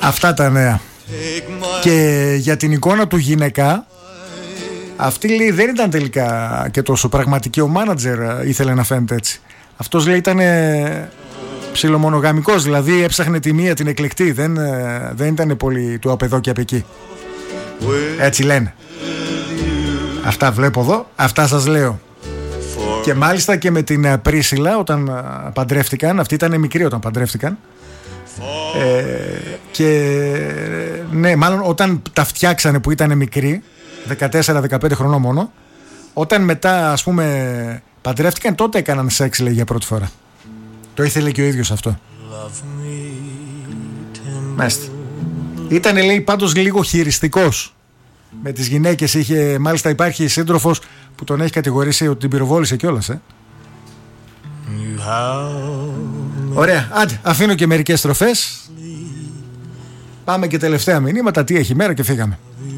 Αυτά τα νέα. Και για την εικόνα του γυναικά, αυτή λέει δεν ήταν τελικά και τόσο πραγματική. Ο μάνατζερ ήθελε να φαίνεται έτσι. Αυτός λέει ήταν ψιλομονογαμικός, δηλαδή έψαχνε τη μία την εκλεκτή. Δεν ήταν πολύ του απ' εδώ και απ' εκεί. Έτσι λένε. Αυτά βλέπω εδώ, αυτά σας λέω. Και μάλιστα και με την Πρίσιλα όταν παντρεύτηκαν, αυτή ήταν μικρή όταν παντρεύτηκαν, και ναι, μάλλον όταν τα φτιάξανε που ήταν μικρή, 14-15 χρονών μόνο, όταν μετά ας πούμε παντρεύτηκαν, τότε έκαναν σεξ, λέει, για πρώτη φορά. Το ήθελε και ο ίδιος αυτό. Μάλιστα. Ήτανε, λέει, πάντως λίγο χειριστικός με τις γυναίκες. Είχε, μάλιστα υπάρχει σύντροφος που τον έχει κατηγορήσει ότι την πυροβόλησε κιόλας, Ωραία, άντε, αφήνω και μερικές στροφές. Πάμε και τελευταία μηνύματα. Τι έχει η μέρα και φύγαμε.